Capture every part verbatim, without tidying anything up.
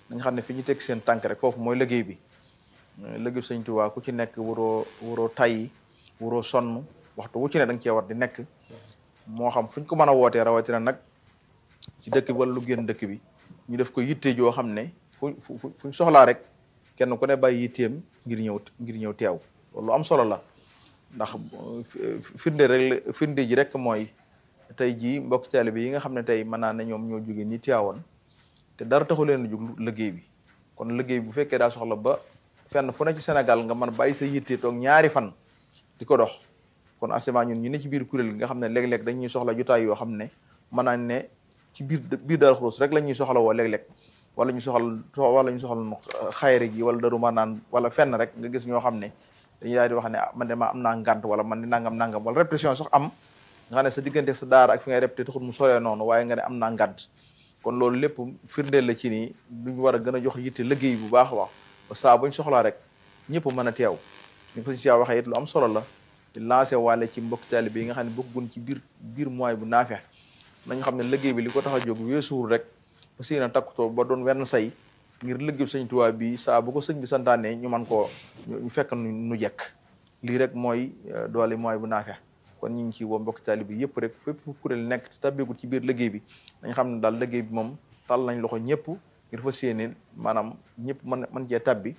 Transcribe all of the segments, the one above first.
nañ xam ne fi ñu teg seen tànk rek foofu mooy liggéey bi liggéey Sëñ Tuubaa ku ci nekk waroo waroo tayyi waroo sonn waxtu wu ci ne da nga cee war di nekk moo xam fu ñu ko mën a wootee rawatina nag ci dëkk bi wala lu génn dëkk bi ñu def ko yitte joo xam ne fu fu fuñ soxlaa rek kenn ku ne bàyyi yitteem ngir ñëw ngir ñëw teew loolu am solo la ndax firnde rek firnde ji rek mooy tey jii mbokk taalibe yi nga xam ne tey mën naa ne ñoom ñoo jógee ni teewoon te dara taxu leen a jóg liggéey bi kon liggéey bu fekkee daa soxla ba fenn fu ne ci Sénégal nga mën bàyyi sa yitte toog ñaari fan di ko dox kon asement ñun ñu ne ci biir kuréel gi nga xam ne léeg-léeg dañuy soxla jotaay yoo xam ne mën naa ne ci biir biir Daaru Xudoos rek la ñuy soxla woo léeg-léeg wala ñu soxal wala ñu soxal xayri gi wala daru maanaan wala fenn rek nga gis ñoo xam ne dañuy daal di wax ne man de ma am naa ngànt wala man di nangam nangam wala répétition sax am nga xam ne sa diggante sa daara ak fi ngay répété taxul mu soree noonu waaye nga ne am naa ngànt kon loolu lépp firndeel la ci nii duñu war a gën a jox yitte liggéey bu baax a baax ba saa buñ soxlaa rek ñëpp mën a teew ñu ko si waxee it lu am solo la di lancé waale ci mbokk taalibe bi yi nga xam ne bokkuñ ci biir biir mooy bu naafeex nañu xam ne liggéey bi li ko tax a jóg weesuwul rek parce que na takkutoo ba doon wenn say ngir liggéey Sëñ Tuubaa bi saa bu ko sëñ bi santaane ñu man koo ñu fekk nu jekk lii rek mooy doole mooy bu naafeex kon ñu ngi ci woo mbokk taalibe bi yëpp rek fépp fu kuréel nekk te tabbeegul ci biir liggéey bi dañ xam ne daal liggéey bi moom tal nañ loxo ñëpp ngir fas yéene maanaam ñëpp mën mën cee tabbi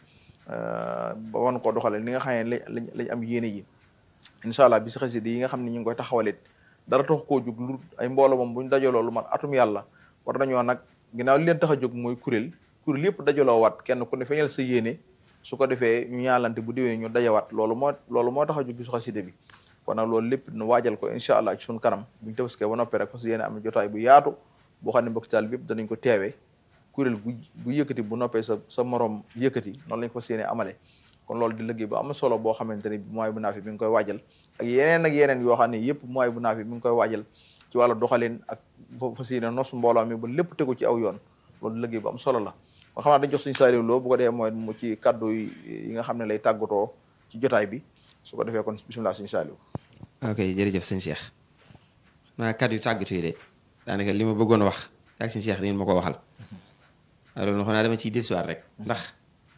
ba wan koo doxale li nga xam ne lañ lañ am yéene yi incha allah bi si xasida yi nga xam ne ñu ngi koy taxawalit dara tax koo jóg lu ay mbooloo moom buñ dajaloo lu man atum yàlla war nañoo nag ginnaaw li leen tax a jóg mooy kuréel kuréel yëpp dajaloo waat kenn ku ne feeñal sa yéene su ko defee ñu ñaalante bu déwee ñu dajawaat loolu moo loolu moo tax a jóg bi su xasida bi kon nag loolu lépp nu waajal ko incha allah ci suñu kanam buñu tabaskee ba noppee rek parce que yéene am jotaay bu yaatu boo xam ne mbokk taal bi yëpp danañ ko teewee kuréel bu bu yëkkati bu noppee sa sa morom yëkkati noonu lañ ko fas yéene amale kon loolu di liggéey bu am solo boo xamante ne mooy bu naafi bi ngi koy waajal ak yeneen ak yeneen yoo xam ne yëpp mooy bu naafi bi ngi koy waajal ci wàllu doxalin ak fas yéene nos mbooloo mi ba lépp tegu ci aw yoon loolu di liggéey bu am solo la kon xam naa dañ jox suñu Saliou Lo bu ko defee mooy mu ci kaddu yi nga xam ne lay tàggatoo ci jotaay bi su ko defee kon bisimilah suñu Saliou. ok jërëjëf sëñ Cheikh naa kaddu yu tàggatu yi de daanaka li ma bëggoon a wax ak sëñ Cheikh ni ma ko waxal loolu xam naa dama ciy dellusiwaat rek ndax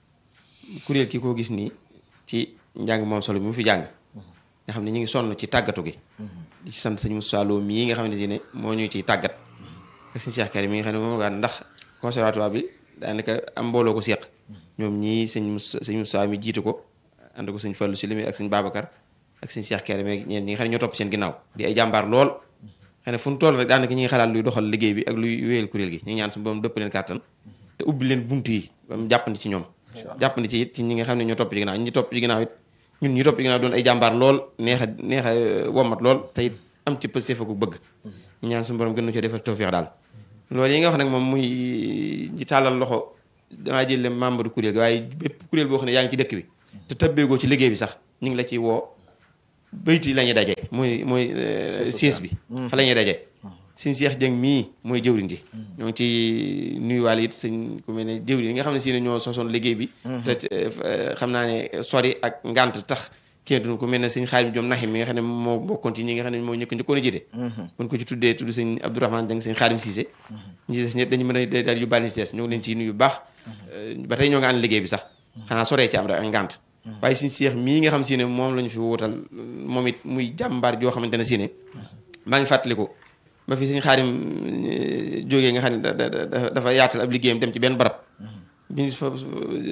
kuréel ki koo gis nii ci njàng moom solo bi mu fi jàng nga xam ne ñu ngi sonn ci tàggatu gi di ci sant sëñ Moussa Lo mii nga xamante ne moo ñu ciy tàggat ak sëñ Cheikh Karim mi nga xam ne moom gaan ndax conservatoire bi daanaka am mbooloo ko seq ñoom ñii sëñ Moussa sëñ Moussa mi jiitu ko ànd ko sëñ Fallou Silimi ak sëñ Babacar ak sëñ Cheikh Karim ak ñeen ñi nga xam ne ñoo topp seen ginnaaw di ay jàmbaar lool xam ne fu mu toll rek daanaka ñi ngi xalaat luy doxal liggéey bi ak luy wéyal kuréel gi ñu ngi ñaan su boom dëpp leen kàttan te ubbi leen buntu yi ba mu jàppandi ci ñoom jàppandi ci it ci ñi nga xam ne ñoo topp ci ginnaaw ñi topp ci ginnaaw it ñun ñi topp ci ginnaaw doon ay jàmbaar lool neex a neex a womat lool te it am ci pësee fa ko bëgg ñu ñaan suñu borom gën na ci defal tawfiix daal loolu yi nga wax nag moom muy ñi tàllal loxo damaa jël le membre du kuréel gi waaye bépp kuréel boo xam ne yaa ngi ci dëkk bi te tëbbeegoo ci liggéey bi sax ñu ngi la ciy woo bayti la ñuy daje mooy mooy siège bi fa la ñuy daje sëñ Cheikh Dieng mii mooy jëwriñ ji ñoo ngi ci nuyuwaale it sëñ ku mel ne jëwriñ yi nga xam ne si ne ñoo sosoon liggéey bi te xam naa ne sori ak ngant tax kenn du ko mel ne sëñ Xaadim Joom Naxim mi nga xam ne moo bokkoon ci ñi nga xam ne moo ñëkk njëkkoon a jiite kon ko ci tuddee tudd sëñ Abdourahmane Dieng sëñ Xaadim Cissé ñi des ñett dañu mën a daal yu bànni ci des ñoo ngi leen ciy nuyu baax ba tey ñoo nga ànd liggéey bi sax xanaa soree ci am rek ak ngant waaye sëñ Cheikh mii nga xam si ne moom la ñu fi wuutal moom it muy jàmbaar joo xamante ne si ne maa ngi fàttaliku ba fi sëñ Xaadim jógee nga xam ne dafa yaatal ab liggéeyam dem ci benn barab bi ñu fa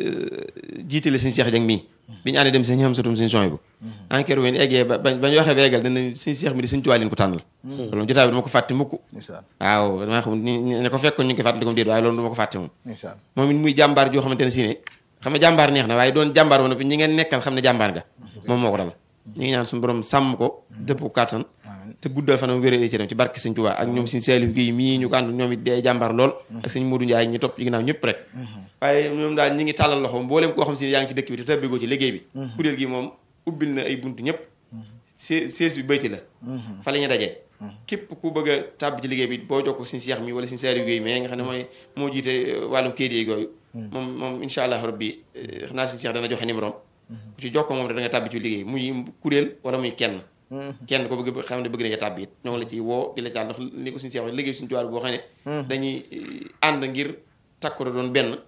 jiitale sëñ Cheikh Dieng mii bi ñu àndee dem sëñ Hamsatum sëñ Soy bu enquête wen eggee ba bañ waxee ba eggal dana sëñ Cheikh mi di sëñ Tuubaa leen ko tànnal loolu jotaay bi dama ko fàtte mukk waaw damaa xam ne ko fekkoon ñu ngi koy fàttali comme déet waaye loolu dama ko fàtte moom moom it muy jàmbaar joo xamante ne si ne xam ne jàmbaar neex na waaye doon jàmbaar woon ñi ngeen nekkal xam ne jàmbaar nga moom moo ko dal ñu ngi ñaan suñu borom sàmm ko dëpp ko kàttan te guddal fanam wéré ci dem ci barke sëñ Tuubaa ak ñoom sëñ Saliou Guèye mii ñu ko ànd ñoom it day jàmbaar lool ak sëñ Modou Ndiaye ñi topp ci ginnaaw ñëpp rek waaye ñoom daal ñi ngi tàllal loxo mboolem koo xam si yaa ngi ci dëkk bi te tëbbigoo ci liggéey bi kuréel gi moom ubbil na ay buntu ñëpp sees bi bayti la fa la ñuy dajee képp ku bëgg a tàbb ci liggéey bi boo jokkoo sëñ Cheikh mi wala sëñ Saliou Guèye mais nga xam ne mooy moo jiite wàllum kayit yi gooyu moom moom incha allah rabbi xam naa sëñ Cheikh dana joxe numéro ku ci jokkoo moom da nga tàbbi ci liggéey muy kuréel wala muy kenn kenn ko bëgg xam ne bëgg nañu tàbbi it ñoo ngi la ci woo di la caal ndax li ko suñu seex liggéey suñu tuwaar boo xam ne dañuy ànd ngir takku doon benn